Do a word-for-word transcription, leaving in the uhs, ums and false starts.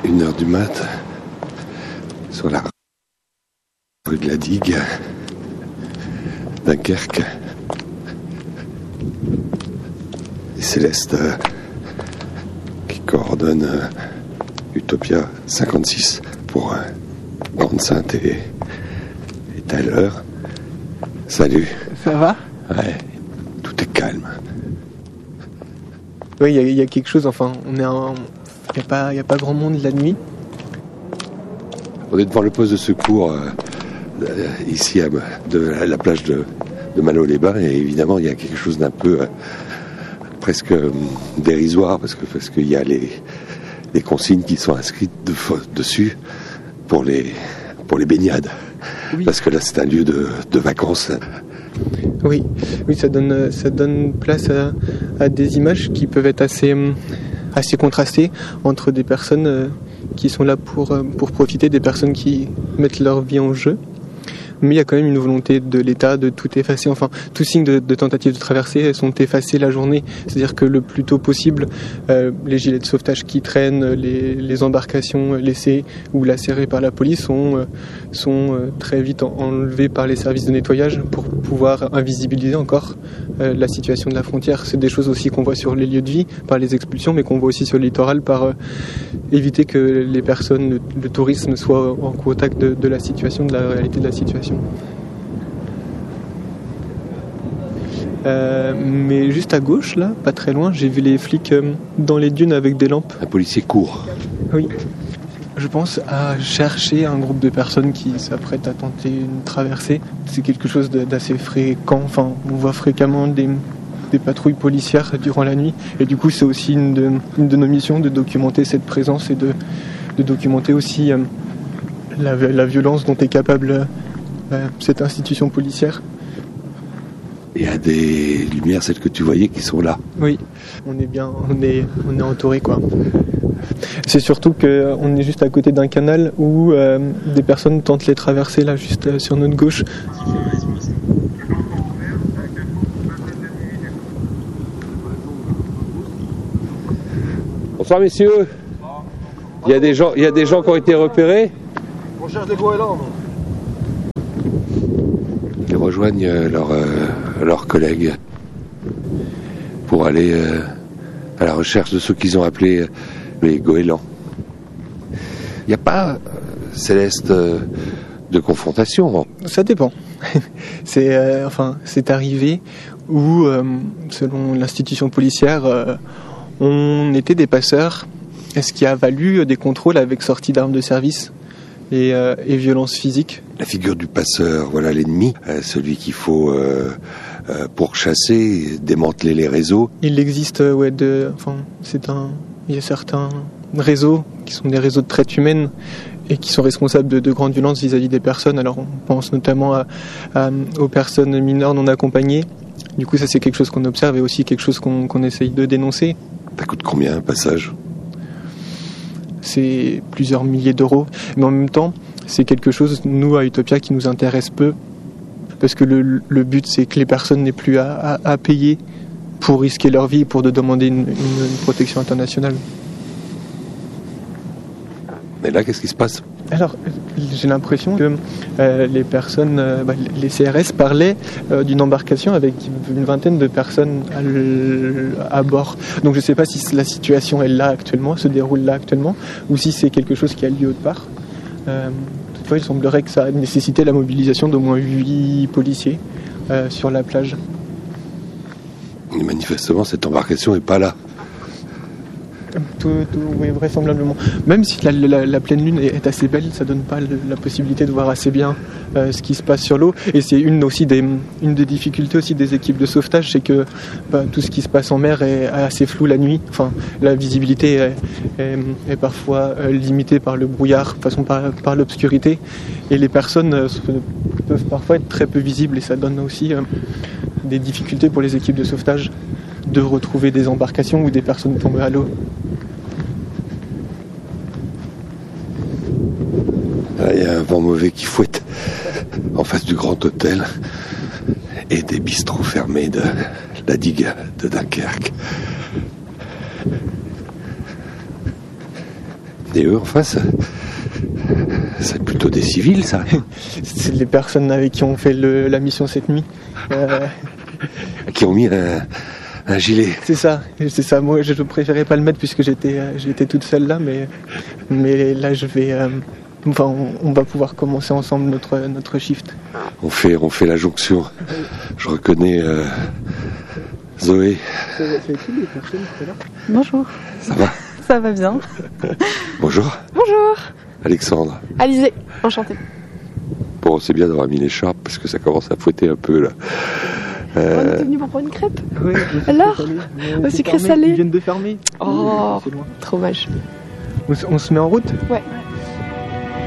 une heure du mat, sur la rue de la Digue, Dunkerque. Et Céleste, euh, qui coordonne euh, Utopia cinquante-six pour euh, Grande Sainte et, et Tyler. Salut. Ça va ? Ouais, tout est calme. Oui, il y, y a quelque chose, enfin, on est en... Il n'y a pas, y a pas grand monde la nuit. On est devant le poste de secours euh, euh, ici à de la plage de, de Malo-les-Bains, et évidemment il y a quelque chose d'un peu euh, presque euh, dérisoire parce que parce qu'il y a les, les consignes qui sont inscrites de, dessus pour les pour les baignades. Oui. Parce que là c'est un lieu de, de vacances. Oui, oui, ça donne ça donne place à, à des images qui peuvent être assez assez contrastées entre des personnes euh, qui sont là pour, pour profiter, des personnes qui mettent leur vie en jeu. Mais il y a quand même une volonté de l'État de tout effacer. Enfin, tout signe de, de tentative de traversée sont effacés la journée. C'est-à-dire que le plus tôt possible, euh, les gilets de sauvetage qui traînent, les, les embarcations laissées ou lacérées par la police sont, euh, sont euh, très vite enlevées par les services de nettoyage pour pouvoir invisibiliser encore euh, la situation de la frontière. C'est des choses aussi qu'on voit sur les lieux de vie par les expulsions, mais qu'on voit aussi sur le littoral par euh, éviter que les personnes, le, le tourisme soit en contact de, de la situation, de la réalité de la situation. Euh, mais juste à gauche, là, pas très loin, j'ai vu les flics euh, dans les dunes avec des lampes. Un policier court. Oui. Je pense à chercher un groupe de personnes qui s'apprêtent à tenter une traversée. C'est quelque chose d'assez fréquent. Enfin, on voit fréquemment des, des patrouilles policières durant la nuit. Et du coup, c'est aussi une de, une de nos missions de documenter cette présence et de, de documenter aussi euh, la, la violence dont est capable euh, cette institution policière. Il y a des lumières, celles que tu voyais, qui sont là. Oui, on est bien, on est, on est entouré, quoi. C'est surtout qu'on est juste à côté d'un canal où euh, des personnes tentent les traversées, là, juste euh, sur notre gauche. Bonsoir, messieurs. Il y a des gens, il y a des gens qui ont été repérés. On cherche des goélands. Ils rejoignent leurs euh, leurs collègues pour aller euh, à la recherche de ceux qu'ils ont appelés les goélands. Il n'y a pas, euh, Céleste, euh, de confrontation. Ça dépend. c'est euh, enfin c'est arrivé où, euh, selon l'institution policière, euh, on était des passeurs, ce qui a valu des contrôles avec sortie d'armes de service. Et, euh, et violence physique. La figure du passeur, voilà l'ennemi, euh, celui qu'il faut euh, euh, pourchasser, démanteler les réseaux. Il existe, euh, ouais, de, enfin, c'est un, il y a certains réseaux qui sont des réseaux de traite humaine et qui sont responsables de, de grandes violences vis-à-vis des personnes. Alors on pense notamment à, à, aux personnes mineures non accompagnées. Du coup, ça c'est quelque chose qu'on observe et aussi quelque chose qu'on, qu'on essaye de dénoncer. Ça coûte combien un passage ? C'est plusieurs milliers d'euros. Mais en même temps, c'est quelque chose, nous, à Utopia, qui nous intéresse peu. Parce que le, le but, c'est que les personnes n'aient plus à, à, à payer pour risquer leur vie, pour de demander une, une, une protection internationale. Mais là, qu'est-ce qui se passe ? Alors, j'ai l'impression que euh, les personnes, euh, bah, les C R S parlaient euh, d'une embarcation avec une vingtaine de personnes à, le, à bord. Donc je ne sais pas si la situation est là actuellement, se déroule là actuellement, ou si c'est quelque chose qui a lieu autre part. Euh, toutefois, il semblerait que ça a nécessité la mobilisation d'au moins huit policiers euh, sur la plage. Mais manifestement, cette embarcation n'est pas là. Tout, tout, oui, vraisemblablement. Même si la, la, la pleine lune est assez belle, ça donne pas le, la possibilité de voir assez bien euh, ce qui se passe sur l'eau. Et c'est une aussi des, une des difficultés aussi des équipes de sauvetage, c'est que bah, tout ce qui se passe en mer est assez flou la nuit. Enfin, la visibilité est, est, est parfois euh, limitée par le brouillard, de façon par, par l'obscurité. Et les personnes euh, peuvent parfois être très peu visibles, et ça donne aussi euh, des difficultés pour les équipes de sauvetage de retrouver des embarcations ou des personnes tombées à l'eau. Il y a un vent mauvais qui fouette en face du Grand Hôtel et des bistrots fermés de la digue de Dunkerque. Et eux, en face, c'est plutôt des civils, ça. C'est les personnes avec qui on fait le, la mission cette nuit. Euh... Qui ont mis un, un gilet. C'est ça, c'est ça. Moi, je préférais pas le mettre puisque j'étais, j'étais toute seule là, mais, mais là, je vais, euh, enfin, on, on va pouvoir commencer ensemble notre, notre shift. On fait, on fait la jonction. Je reconnais euh, Zoé. C'est qui les personnes tout à l'heure ? Bonjour. Ça va ? Ça va bien. Bonjour. Bonjour. Alexandre. Alizé, enchantée. Bon, c'est bien d'avoir mis l'écharpe parce que ça commence à fouetter un peu là. Euh... On était venu pour prendre une crêpe. Oui, alors au sucré salé. Ils viennent de fermer. Oh, trop moche. On, on se met en route ? Ouais.